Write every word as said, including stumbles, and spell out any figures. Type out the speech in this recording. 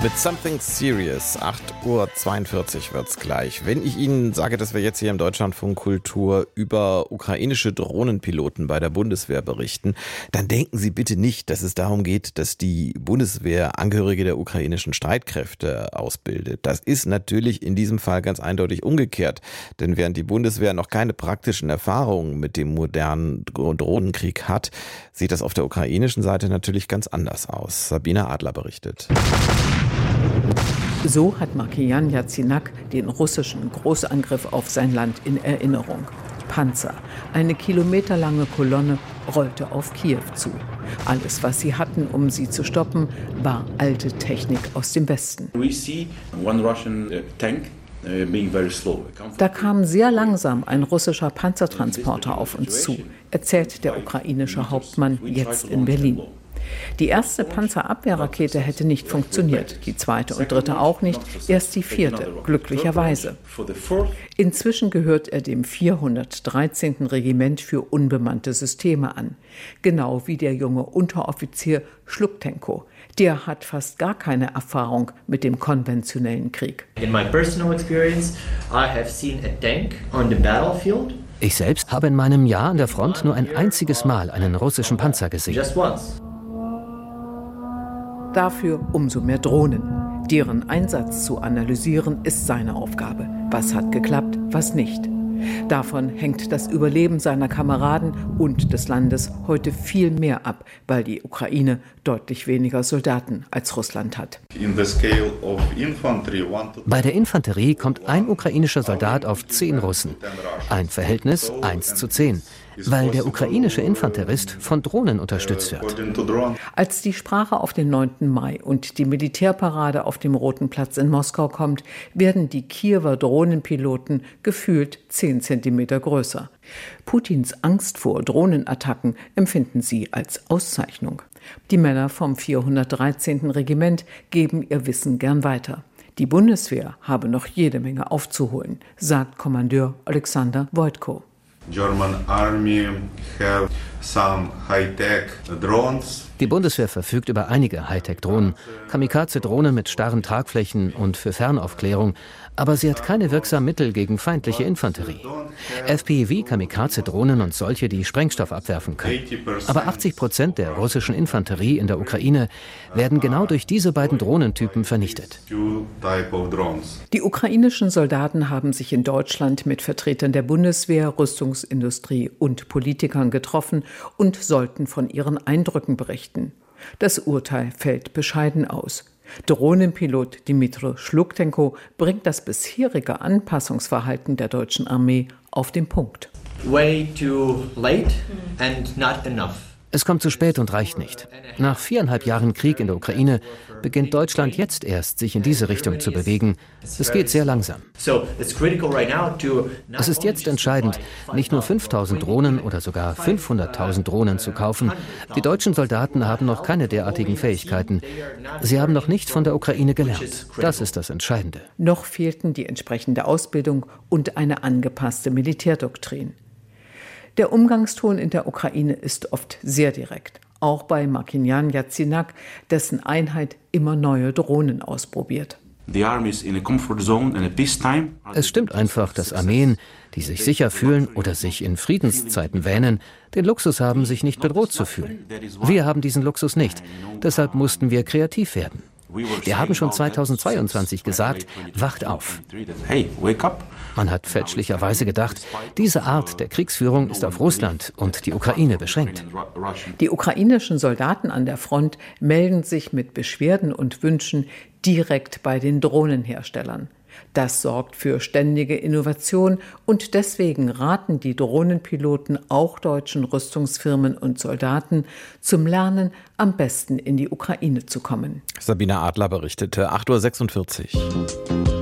Mit Something Serious, acht Uhr zweiundvierzig wird's gleich. Wenn ich Ihnen sage, dass wir jetzt hier im Deutschlandfunk Kultur über ukrainische Drohnenpiloten bei der Bundeswehr berichten, dann denken Sie bitte nicht, dass es darum geht, dass die Bundeswehr Angehörige der ukrainischen Streitkräfte ausbildet. Das ist natürlich in diesem Fall ganz eindeutig umgekehrt. Denn während die Bundeswehr noch keine praktischen Erfahrungen mit dem modernen Drohnenkrieg hat, sieht das auf der ukrainischen Seite natürlich ganz anders aus. Sabina Adler berichtet. So hat Markian Yatsenyuk den russischen Großangriff auf sein Land in Erinnerung. Panzer, eine kilometerlange Kolonne, rollte auf Kiew zu. Alles, was sie hatten, um sie zu stoppen, war alte Technik aus dem Westen. Da kam sehr langsam ein russischer Panzertransporter auf uns zu, erzählt der ukrainische Hauptmann jetzt in Berlin. Die erste Panzerabwehrrakete hätte nicht funktioniert, die zweite und dritte auch nicht, erst die vierte, glücklicherweise. Inzwischen gehört er dem vierhundertdreizehnten Regiment für unbemannte Systeme an, genau wie der junge Unteroffizier Schluktenko. Der hat fast gar keine Erfahrung mit dem konventionellen Krieg. In my personal experience, I have seen a tank on the battlefield. Ich selbst habe in meinem Jahr an der Front nur ein einziges Mal einen russischen Panzer gesehen. Just once. Dafür umso mehr Drohnen. Deren Einsatz zu analysieren, ist seine Aufgabe. Was hat geklappt, was nicht. Davon hängt das Überleben seiner Kameraden und des Landes heute viel mehr ab, weil die Ukraine deutlich weniger Soldaten als Russland hat. Bei der Infanterie kommt ein ukrainischer Soldat auf zehn Russen. Ein Verhältnis eins zu zehn. Weil der ukrainische Infanterist von Drohnen unterstützt wird. Als die Sprache auf den neunten Mai und die Militärparade auf dem Roten Platz in Moskau kommt, werden die Kiewer Drohnenpiloten gefühlt zehn Zentimeter größer. Putins Angst vor Drohnenattacken empfinden sie als Auszeichnung. Die Männer vom vierhundertdreizehnten Regiment geben ihr Wissen gern weiter. Die Bundeswehr habe noch jede Menge aufzuholen, sagt Kommandeur Alexander Wojtko. Die Bundeswehr verfügt über einige Hightech-Drohnen, Kamikaze-Drohnen mit starren Tragflächen und für Fernaufklärung, aber sie hat keine wirksamen Mittel gegen feindliche Infanterie. F P V-Kamikaze-Drohnen und solche, die Sprengstoff abwerfen können. Aber achtzig Prozent der russischen Infanterie in der Ukraine werden genau durch diese beiden Drohnentypen vernichtet. Die ukrainischen Soldaten haben sich in Deutschland mit Vertretern der Bundeswehr, Rüstungsindustrie und Politikern getroffen und sollten von ihren Eindrücken berichten. Das Urteil fällt bescheiden aus. Drohnenpilot Dmytro Schluktenko bringt das bisherige Anpassungsverhalten der deutschen Armee auf den Punkt. Way too late and not enough. Es kommt zu spät und reicht nicht. Nach viereinhalb Jahren Krieg in der Ukraine beginnt Deutschland jetzt erst, sich in diese Richtung zu bewegen. Es geht sehr langsam. Es ist jetzt entscheidend, nicht nur fünftausend Drohnen oder sogar fünfhunderttausend Drohnen zu kaufen. Die deutschen Soldaten haben noch keine derartigen Fähigkeiten. Sie haben noch nicht von der Ukraine gelernt. Das ist das Entscheidende. Noch fehlten die entsprechende Ausbildung und eine angepasste Militärdoktrin. Der Umgangston in der Ukraine ist oft sehr direkt. Auch bei Markian Yatsenyuk, dessen Einheit immer neue Drohnen ausprobiert. Es stimmt einfach, dass Armeen, die sich sicher fühlen oder sich in Friedenszeiten wähnen, den Luxus haben, sich nicht bedroht zu fühlen. Wir haben diesen Luxus nicht. Deshalb mussten wir kreativ werden. Wir haben schon zweitausendzweiundzwanzig gesagt, wacht auf. Man hat fälschlicherweise gedacht, diese Art der Kriegsführung ist auf Russland und die Ukraine beschränkt. Die ukrainischen Soldaten an der Front melden sich mit Beschwerden und Wünschen direkt bei den Drohnenherstellern. Das sorgt für ständige Innovation und deswegen raten die Drohnenpiloten auch deutschen Rüstungsfirmen und Soldaten zum Lernen, am besten in die Ukraine zu kommen. Sabina Adler berichtete, acht Uhr sechsundvierzig.